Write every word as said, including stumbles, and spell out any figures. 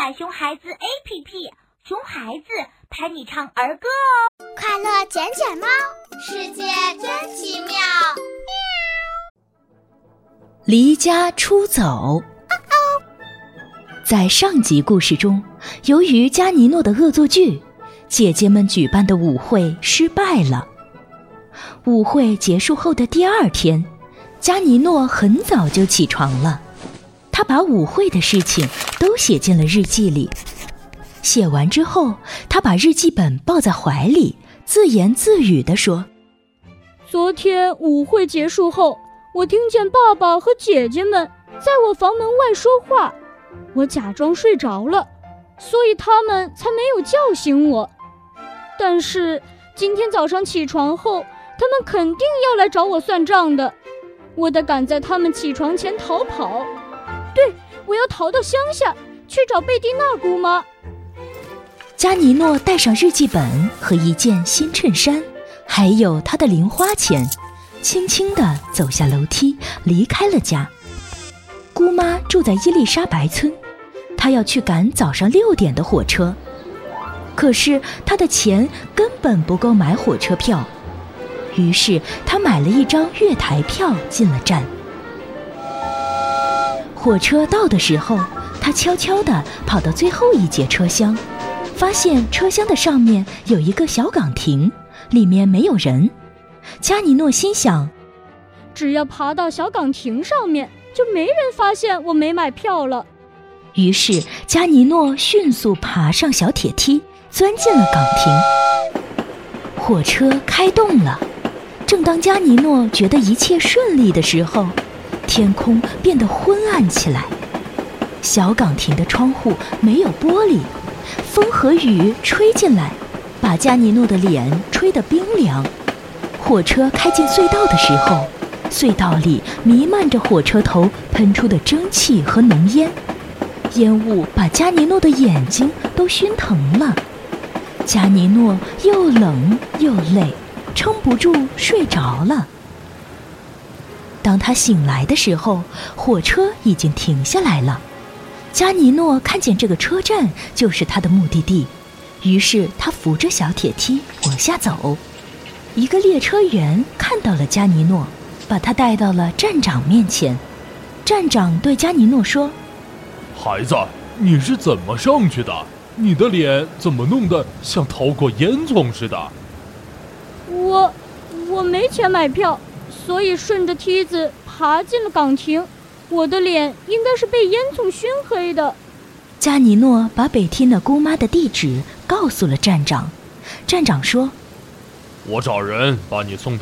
载熊孩子 A P P， 熊孩子陪你唱儿歌哦。 快乐捡捡猫，世界真奇妙。 离家出走。在上集故事中，由于加尼诺的恶作剧，姐姐们举办的舞会失败了。舞会结束后的第二天，加尼诺很早就起床了，他把舞会的事情都写进了日记里。写完之后，他把日记本抱在怀里，自言自语地说： 昨天舞会结束后，我听见爸爸和姐姐们在我房门外说话，我假装睡着了，所以他们才没有叫醒我。但是今天早上起床后，他们肯定要来找我算账的，我得赶在他们起床前逃跑。对，我要逃到乡下去找贝蒂娜姑妈。 加尼诺带上日记本和一件新衬衫，还有他的零花钱，轻轻地走下楼梯，离开了家。姑妈住在伊丽莎白村，她要去赶早上六点的火车，可是她的钱根本不够买火车票，于是她买了一张月台票进了站。火车到的时候，她悄悄地跑到最后一节车厢，发现车厢的上面有一个小岗亭，里面没有人。加尼诺心想， 只要爬到小岗亭上面，就没人发现我没买票了。 于是加尼诺迅速爬上小铁梯，钻进了岗亭。火车开动了，正当加尼诺觉得一切顺利的时候，天空变得昏暗起来。小岗亭的窗户没有玻璃，风和雨吹进来，把加尼诺的脸吹得冰凉。火车开进隧道的时候，隧道里弥漫着火车头喷出的蒸汽和浓烟，烟雾把加尼诺的眼睛都熏疼了。加尼诺又冷又累，撑不住睡着了。当他醒来的时候，火车已经停下来了。加尼诺看见这个车站就是他的目的地，于是他扶着小铁梯往下走。一个列车员看到了加尼诺，把他带到了站长面前。站长对加尼诺说： 孩子，你是怎么上去的？你的脸怎么弄得像逃过烟囱似的？ 我我没钱买票，所以顺着梯子爬进了岗亭。我的脸应该是被烟囱熏黑的。 加尼诺把贝蒂娜姑妈的地址告诉了站长。站长说： 我找人把你送到